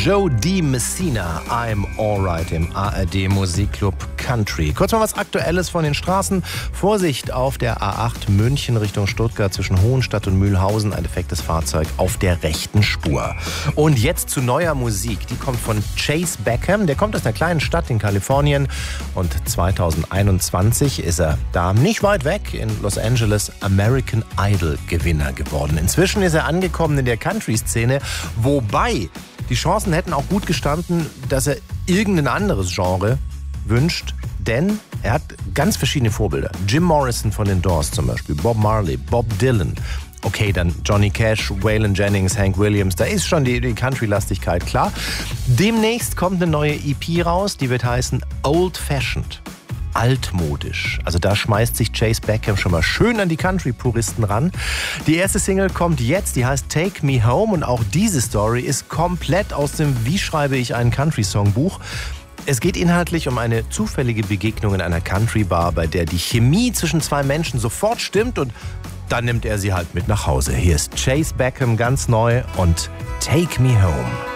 Joe D. Messina, I'm Alright im ARD Musikclub Country. Kurz mal was Aktuelles von den Straßen. Vorsicht auf der A8 München Richtung Stuttgart zwischen Hohenstadt und Mühlhausen. Ein defektes Fahrzeug auf der rechten Spur. Und jetzt zu neuer Musik. Die kommt von Chase Beckham. Der kommt aus einer kleinen Stadt in Kalifornien. Und 2021 ist er da nicht weit weg in Los Angeles American Idol Gewinner geworden. Inzwischen ist er angekommen in der Country-Szene, wobei die Chancen hätten auch gut gestanden, dass er irgendein anderes Genre wünscht, denn er hat ganz verschiedene Vorbilder. Jim Morrison von den Doors zum Beispiel, Bob Marley, Bob Dylan. Okay, dann Johnny Cash, Waylon Jennings, Hank Williams, da ist schon die Country-Lastigkeit klar. Demnächst kommt eine neue EP raus, die wird heißen Old Fashioned. Altmodisch. Also da schmeißt sich Chase Beckham schon mal schön an die Country-Puristen ran. Die erste Single kommt jetzt, die heißt Take Me Home und auch diese Story ist komplett aus dem Wie schreibe ich einen Country-Song-Buch. Es geht inhaltlich um eine zufällige Begegnung in einer Country-Bar, bei der die Chemie zwischen zwei Menschen sofort stimmt und dann nimmt er sie halt mit nach Hause. Hier ist Chase Beckham ganz neu und Take Me Home.